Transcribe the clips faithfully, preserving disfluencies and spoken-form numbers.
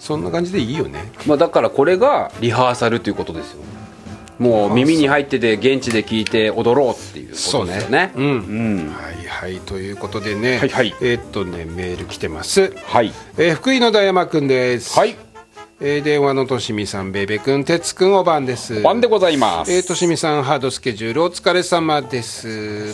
そんな感じでいいよね。 まあ、だからこれがリハーサルということですよ。もう耳に入ってて現地で聞いて踊ろうっていうことですよね。 うん、 うん、 はいはいということでね、 はいはい、 えー、っとねメール来てます。 はい、 えー、福井の大山くんです。 はい、 えー、電話のとしみさん、ベベくん、てつくん、おばんです。 おばんでございます。 えー、としみさん、ハードスケジュールお疲れ様です。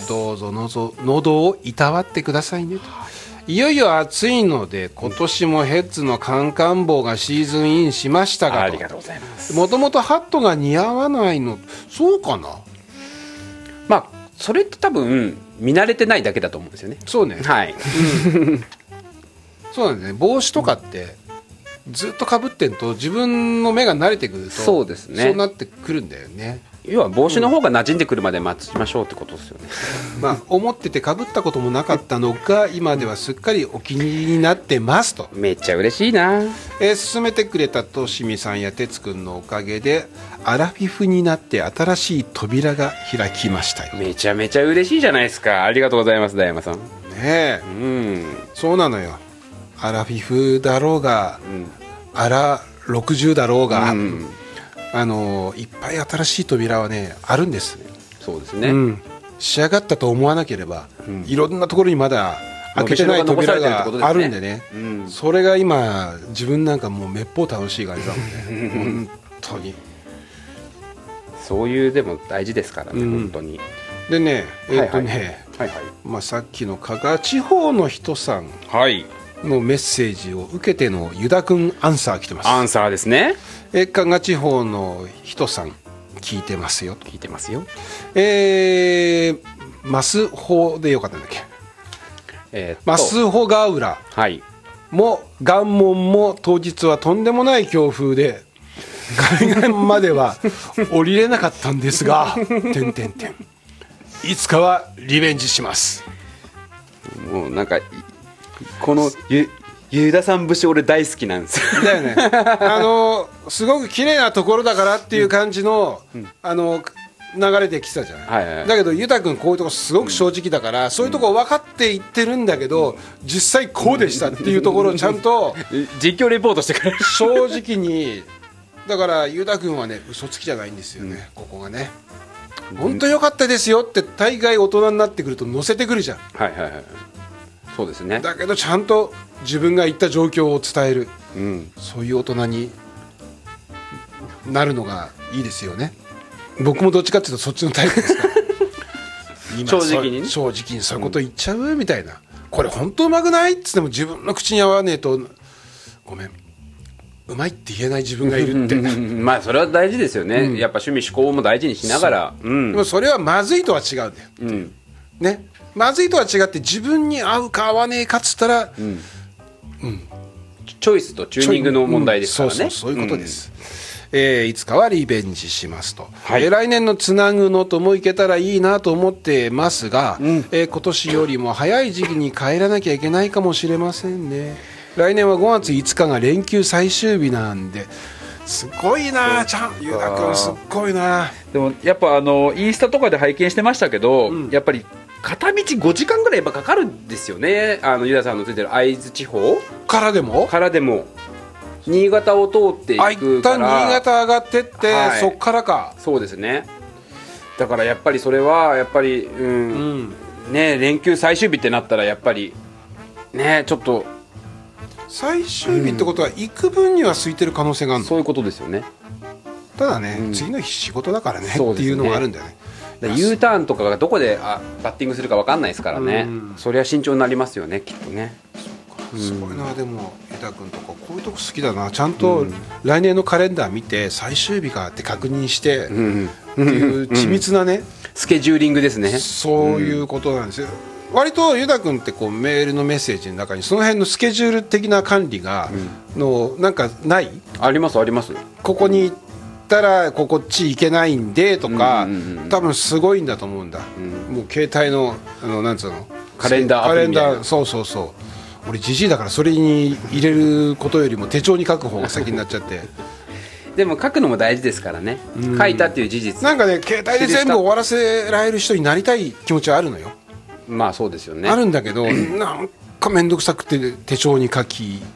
どうぞのぞ喉をいたわってくださいねと。いよいよ暑いので今年もヘッズのカンカン帽がシーズンインしましたがと。 ありがとうございます。 もともとハットが似合わないの、そうかな。 まあそれって多分見慣れてないだけだと思うんですよね。 そうね、 はい、 うん、そうなんですね。帽子とかってずっとかぶってんと自分の目が慣れてくるとそうですね、 そうなってくるんだよね。 要は帽子の方が馴染んでくるまで待ちましょうってことですよね。 まあ思っててかぶったこともなかったのが今ではすっかりお気に入りになってますと。 めっちゃ嬉しいな。 えー、勧めてくれたとしみさんやてつくんのおかげでアラフィフになって新しい扉が開きましたよ。 めちゃめちゃ嬉しいじゃないですか。ありがとうございます大山さん。ねえ、 うん、 そうなのよ。アラフィフだろうが、うん、アラろくじゅうだろうが、うん、あのいっぱい新しい扉はねあるんです。 そうですね、 うん、仕上がったと思わなければ、うん、いろんなところにまだ開けてない扉があるんでね、うん、それが今自分なんかもうめっぽう楽しい感じだもんね本当にそういうでも大事ですからね、うん、本当に。 でねえー、っとね、はいはいはい、まあ、さっきの加賀地方の人さんのメッセージを受けてのユダ君アンサー来てます。 アンサーですね。 えー、加賀地方の人さん聞いてますよ。 聞いてますよ。 えー、マスホでよかったんだっけ、えー、マスホガウラも岩門も当日はとんでもない強風で海岸までは降りれなかったんですがてんてんてんいつかはリベンジします。 もうなんかこのゆユダさん節俺大好きなんですよ。 だよね。あのすごく綺麗なところだからっていう感じの、うん、あの流れで来てたじゃない、はいはい、だけどユダ君こういうとこすごく正直だから、うん、そういうとこ分かって言ってるんだけど、うん、実際こうでしたっていうところをちゃんと実況レポートしてくれる。 正直に。だからユダ君はね嘘つきじゃないんですよね、うん、ここがね本当良かったですよって大概大人になってくると載せてくるじゃん。 はいはいはい、そうですね。 だけどちゃんと自分が言った状況を伝える、うん、そういう大人になるのがいいですよね。僕もどっちかっていうとそっちのタイプですから今正直にね、 正直にそういうこと言っちゃうみたいな、これ本当うまくないっつっても自分の口に合わねえとごめんうまいって言えない自分がいるってまあそれは大事ですよね、うん、やっぱ趣味嗜好も大事にしながら、 うん、でもそれはまずいとは違うんだよ、うんね、まずいとは違って自分に合うか合わねえかっつったら、うんうん、チョイスとチューニングの問題ですからね、うん、 そうそうそういうことです、うん、えー、いつかはリベンジしますと、はい、えー、来年のつなぐのともいけたらいいなと思ってますが、うん、えー、今年よりも早い時期に帰らなきゃいけないかもしれませんね。来年はごがついつかが連休最終日なんですごいな、ちゃんゆうだくんすっごいな。 でもやっぱあのインスタとかで拝見してましたけど、うん、やっぱり片道ごじかんぐらいやっぱかかるんですよね。あのゆうださんのついてる会津地方からでもからでも新潟を通っていくから、 あ、一旦新潟上がってって、はい、そっからか。 そうですね。だからやっぱりそれはやっぱり、うんうん、ね、連休最終日ってなったらやっぱりねちょっと最終日ってことは行く分には空いてる可能性があるの、うん、 そういうことですよね。 ただね、うん、次の日仕事だからねっていうのもあるんだよね。 だ U ターンとかがどこであバッティングするか分かんないですからね、うん、そりゃ慎重になりますよねきっとね。 そうか、すごいな。でも江田君とかこういうとこ好きだな。ちゃんと来年のカレンダー見て最終日かって確認してっていう緻密なね、うん、 スケジューリングですね。 そういうことなんですよ。割とユダ君ってこうメールのメッセージの中にその辺のスケジュール的な管理がのなんかない？ ありますあります。 ここに行ったらこっち行けないんでとか、うんうんうん、多分すごいんだと思うんだ、うん、もう携帯のあのなんつうのカレンダーアプリみたいな。 カレンダー、そうそうそう。俺ジジイだからそれに入れることよりも手帳に書く方が先になっちゃってでも書くのも大事ですからね、うん、書いたっていう事実。 なんかね携帯で全部終わらせられる人になりたい気持ちはあるのよ。まあそうですよね。 あるんだけどなんか面倒くさくて手帳に書き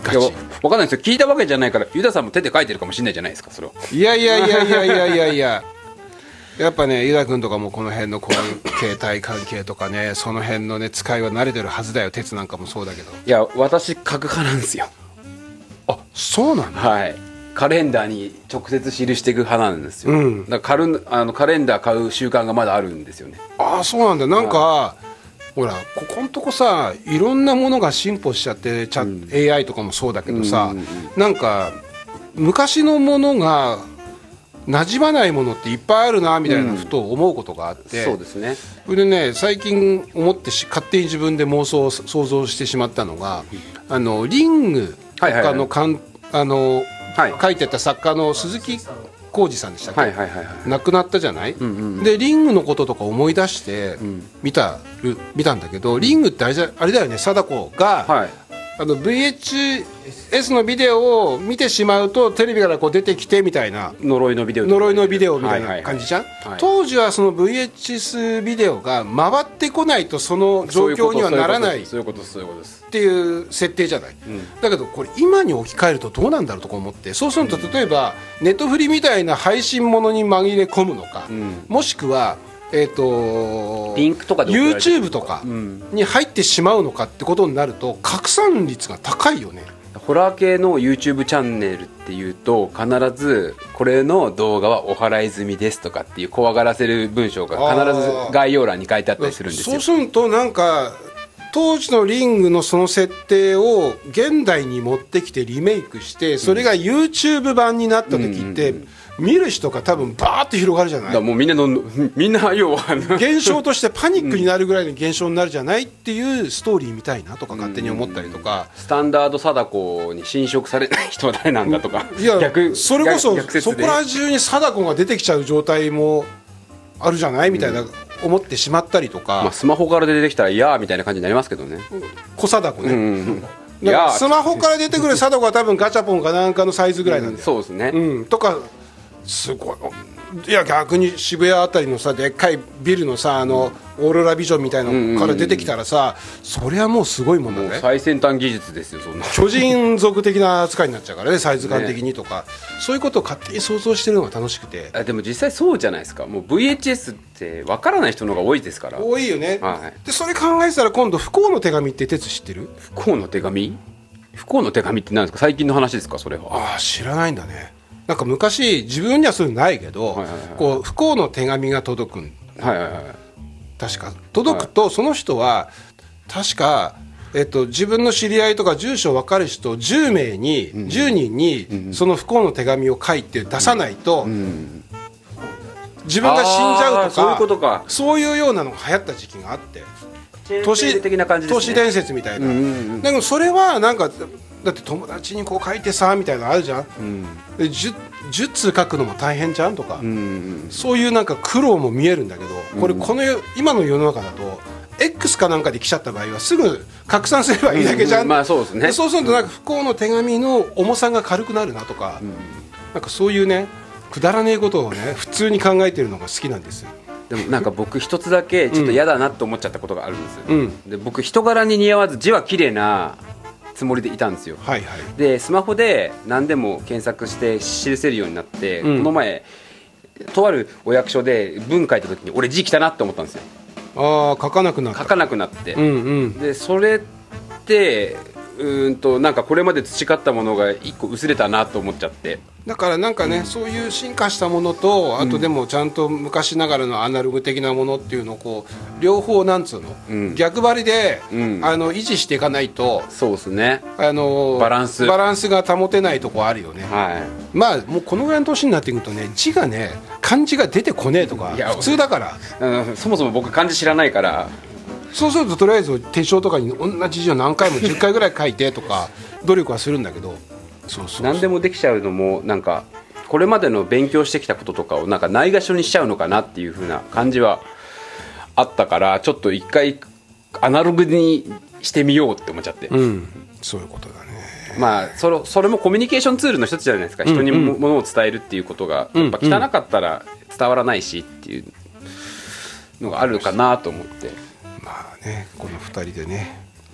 ガチ。 分かんないですよ、聞いたわけじゃないから、ユダさんも手で書いてるかもしれないじゃないですか、それを。 いやいやいやいやいやいやいややっぱね、ユダ君とかもこの辺のこういう携帯関係とかね、その辺のね使いは慣れてるはずだよ。鉄なんかもそうだけど。 いや、私書く派なんですよ。 あ、そうなんだ。 はい、カレンダーに直接記していく派なんですよ、 うん、 だからカルあのカレンダー買う習慣がまだあるんですよね。 ああ、そうなんだ。なんかほら、ここんとこさ、いろんなものが進歩しちゃって、チャ、うん、エーアイ とかもそうだけどさ、うんうんうん、なんか昔のものが馴染まないものっていっぱいあるなみたいなふと思うことがあって、 うん、そうですね。 それでね、最近思ってし勝手に自分で妄想想像してしまったのが、うん、あのリングとかのかん、はいはいはい、あの、はい、書いてた作家の鈴木浩二さんでしたっけ、はいはいはいはい、亡くなったじゃない、うんうん、でリングのこととか思い出して見た、うん、見たんだけど、リングってあれじゃ、あれだよね、貞子が、はい、あの ブイエイチエス のビデオを見てしまうとテレビからこう出てきてみたいな、 呪いのビデオ呪いのビデオみたいな感じじゃん、はいはいはい、当時はその ブイエイチエス ビデオが回ってこないとその状況にはならないっていう設定じゃない、うん、だけどこれ今に置き換えるとどうなんだろうとか思って、そうすると例えば、うん、ネットフリみたいな配信ものに紛れ込むのか、うん、もしくはえーと、 リンクとかで YouTube とかに入ってしまうのかってことになると拡散率が高いよね。 ホラー系の YouTube チャンネルっていうと必ずこれの動画はお払い済みですとかっていう怖がらせる文章が必ず概要欄に書いてあったりするんですよ。 そうするとなんか当時のリングのその設定を現代に持ってきてリメイクして、それが YouTube 版になった時って、うんうんうん、見る人が多分バーッと広がるじゃない。 だもうみんなのみんな要は現象としてパニックになるぐらいの現象になるじゃないっていうストーリーみたいなとか勝手に思ったりとか、 スタンダード貞子に侵食されない人は誰なんだとか、 いや逆それこそそこら中に貞子が出てきちゃう状態もあるじゃないみたいな、うん、思ってしまったりとか、 まあ、スマホから出てきたらいやーみたいな感じになりますけどね、 小貞子ね、うんうんだからスマホから出てくる貞子は多分ガチャポンかなんかのサイズぐらいなんだよ、うん、 そうですね、 うん、とかすごい。いや逆に渋谷あたりのさでっかいビルのさあの、うん、オーロラビジョンみたいなのから出てきたらさ、うんうんうん、そりゃもうすごいもんだね。もう最先端技術ですよそんな。 巨人族的な扱いになっちゃうからねサイズ感的にとか、ね、そういうことを勝手に想像してるのが楽しくて。 あでも実際そうじゃないですか。もう ブイエイチエス って分からない人の方が多いですから。 多いよね、はい、でそれ考えてたら今度不幸の手紙って鉄知ってる？ 不幸の手紙不幸の手紙って何ですか？最近の話ですかそれは。 ああ知らないんだね。なんか昔自分にはそういうのないけど、はいはいはい、こう不幸の手紙が届くん、 はいはいはい、 確か届くとその人は確か、えっと、自分の知り合いとか住所分かる人じゅうめいに、うん、じゅうにんにその不幸の手紙を書いて出さないと、うんうん、自分が死んじゃうとか、 そういうことか。 そういうようなのが流行った時期があって、 都市的な感じですね。 都市伝説みたいな、うんうんうん、だけどそれはなんかだって友達にこう書いてさみたいなのあるじゃん、うん、で 10, 10通書くのも大変じゃんとか、うんうん、そういうなんか苦労も見えるんだけど、これこの今の世の中だと X かなんかで来ちゃった場合はすぐ拡散すればいいだけじゃん、 うんうんまあそうですね、 そうするとなんか不幸の手紙の重さが軽くなるなとか、うん、なんかそういうねくだらねえことをね普通に考えてるのが好きなんですよ。 でもなんか僕一つだけちょっと嫌だなと思っちゃったことがあるんですよ、うん、で僕人柄に似合わず字は綺麗なつもりでいたんですよ、はいはい、でスマホで何でも検索して記せるようになって、うん、この前とあるお役所で文書いた時に俺字来たなって思ったんですよ。 ああ書かなくなった書かなくなって、うんうん、でそれってうーんとなんかこれまで培ったものが一個薄れたなと思っちゃって、 だからなんかね、うん、そういう進化したものとあとでもちゃんと昔ながらのアナログ的なものっていうのをこう両方なんつうの、うん、逆張りで、うん、あの維持していかないとそうですね、 あのバランスバランスが保てないとこあるよね、 はい、 まあもうこのぐらいの年になってくるとね字がね漢字が出てこねえとか普通だから、 うん、そもそも僕漢字知らないからそうするととりあえず手帳とかに同じ字を何回もじゅっかいぐらい書いてとか努力はするんだけどそうそうそう何でもできちゃうのもなんかこれまでの勉強してきたこととかをなんかないがしろにしちゃうのかなっていう風な感じはあったからちょっと一回アナログにしてみようって思っちゃって、 うん、そういうことだね。 まあそれ、それもコミュニケーションツールの一つじゃないですか、人にものを伝えるっていうことがやっぱ汚かったら伝わらないしっていうのがあるかなと思って、 まあねこのふたりでね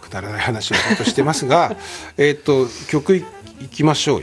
くだらない話をずっとしてますがえっと曲いきましょう